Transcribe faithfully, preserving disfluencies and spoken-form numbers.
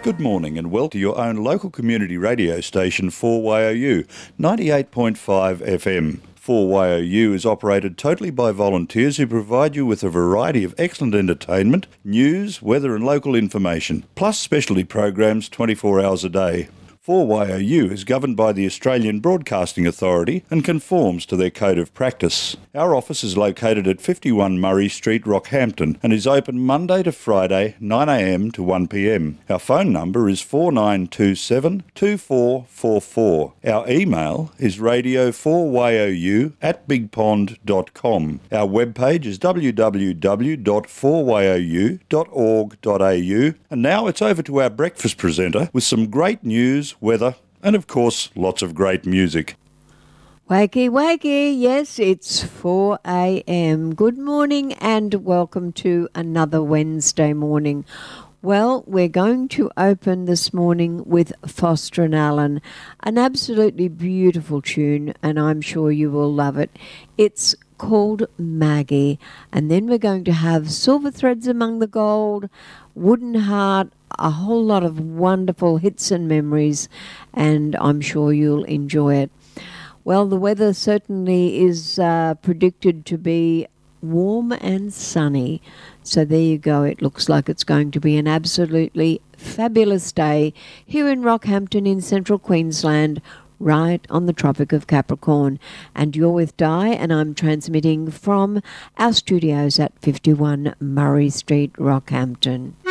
Good morning and welcome to your own local community radio station four Y O U, ninety-eight point five F M. four Y O U is operated totally by volunteers who provide you with a variety of excellent entertainment, news, weather and local information, plus specialty programs twenty-four hours a day. four Y O U is governed by the Australian Broadcasting Authority and conforms to their code of practice. Our office is located at fifty-one Murray Street, Rockhampton, and is open Monday to Friday, nine a m to one p m. Our phone number is four nine two seven, two four four four. Our email is radio four Y O U at bigpond dot com. Our webpage is w w w dot four y o u dot org dot a u. And now it's over to our breakfast presenter with some great news, weather, and of course, lots of great music. Wakey, wakey, yes, it's four a m. Good morning and welcome to another Wednesday morning. Well, we're going to open this morning with Foster and Allen, an absolutely beautiful tune, and I'm sure you will love it. It's called Maggie, and then we're going to have Silver Threads Among the Gold, Wooden Heart, a whole lot of wonderful hits and memories, and I'm sure you'll enjoy it. Well, the weather certainly is uh, predicted to be warm and sunny, so there you go. It looks like it's going to be an absolutely fabulous day here in Rockhampton in central Queensland, right on the Tropic of Capricorn. And you're with Di, and I'm transmitting from our studios at fifty-one Murray Street, Rockhampton.